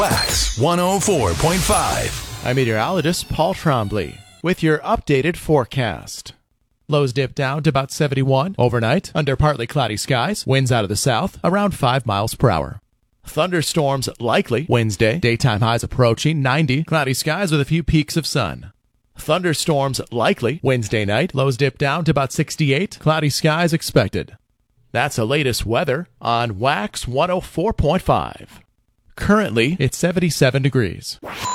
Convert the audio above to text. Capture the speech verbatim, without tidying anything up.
Wax one oh four point five. I'm meteorologist Paul Trombley with your updated forecast. Lows dip down to about seventy-one overnight under partly cloudy skies. Winds out of the south around five miles per hour. Thunderstorms likely Wednesday. Daytime highs approaching ninety. Cloudy skies with a few peaks of sun. Thunderstorms likely Wednesday night. Lows dip down to about sixty-eight. Cloudy skies expected. That's the latest weather on Wax one oh four point five. Currently, it's seventy-seven degrees.